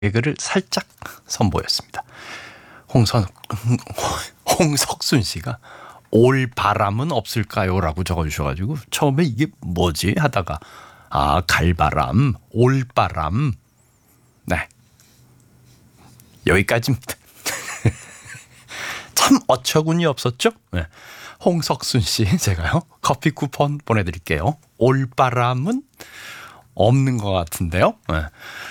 개그를 살짝 선보였습니다. 홍석순 씨가 올 바람은 없을까요? 라고 적어주셔가지고 처음에 이게 뭐지? 하다가 갈바람, 올바람. 네, 여기까지입니다. 참 어처구니 없었죠? 네. 홍석순 씨 제가요 커피 쿠폰 보내드릴게요. 올바람은 없는 것 같은데요. 네.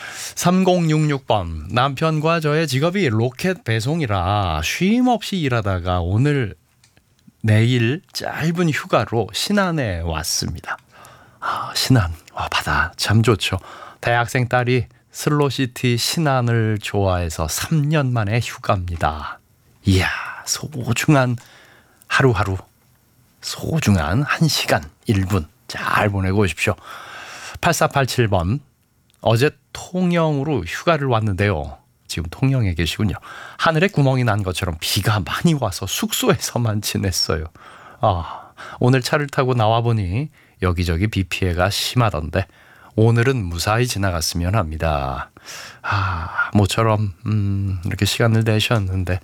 3066번 남편과 저의 직업이 로켓 배송이라 쉼 없이 일하다가 오늘 내일 짧은 휴가로 신안에 왔습니다. 신안 바다 참 좋죠. 대학생 딸이 슬로시티 신안을 좋아해서 3년 만에 휴가입니다. 이야, 소중한 하루하루, 소중한 1시간 1분 잘 보내고 오십시오. 8487번 어제 통영으로 휴가를 왔는데요. 지금 통영에 계시군요. 하늘에 구멍이 난 것처럼 비가 많이 와서 숙소에서만 지냈어요. 오늘 차를 타고 나와보니 여기저기 비 피해가 심하던데 오늘은 무사히 지나갔으면 합니다. 모처럼 이렇게 시간을 내셨는데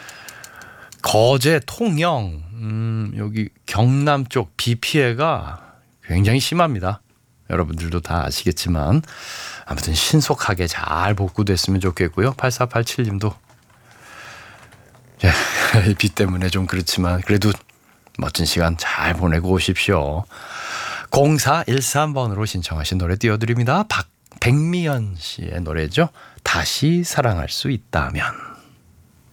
거제, 통영, 여기 경남 쪽 비 피해가 굉장히 심합니다. 여러분들도 다 아시겠지만 아무튼 신속하게 잘 복구됐으면 좋겠고요. 8487님도 비 때문에 좀 그렇지만 그래도 멋진 시간 잘 보내고 오십시오. 0413번으로 신청하신 노래 띄워드립니다. 백미연 씨의 노래죠. 다시 사랑할 수 있다면.